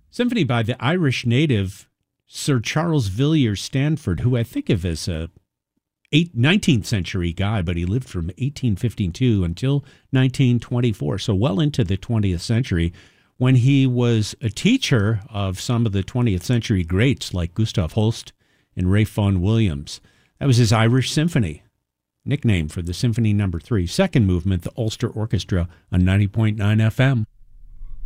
Symphony by the Irish native Sir Charles Villiers Stanford, who I think of as a 19th century guy, but he lived from 1852 until 1924, so well into the 20th century, when he was a teacher of some of the 20th century greats like Gustav Holst and Ralph Vaughan Williams. That was his Irish Symphony, nickname for the Symphony No. 3. Second movement, the Ulster Orchestra on 90.9 FM.